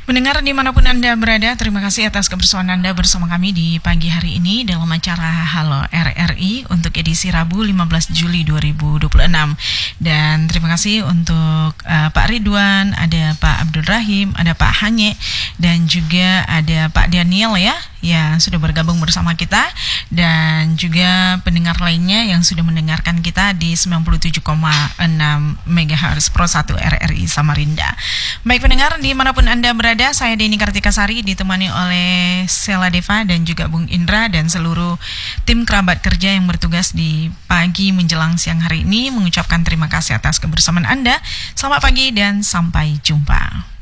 Pendengar dimanapun Anda berada, terima kasih atas kebersamaan Anda bersama kami di pagi hari ini dalam acara Halo RRI untuk edisi Rabu 15 Juli 2026. Dan terima kasih untuk Pak Ridwan, ada Pak Abdul Rahim, ada Pak Hanye, dan juga ada Pak Daniel ya, yang sudah bergabung bersama kita, dan juga pendengar lainnya yang sudah mendengarkan kita di 97,6 MHz Pro 1 RRI Samarinda. Baik pendengar, dimanapun Anda berada, saya Deni Kartika Sari ditemani oleh Sela Deva dan juga Bung Indra dan seluruh tim kerabat kerja yang bertugas di pagi menjelang siang hari ini mengucapkan terima kasih atas kebersamaan Anda. Selamat pagi dan sampai jumpa.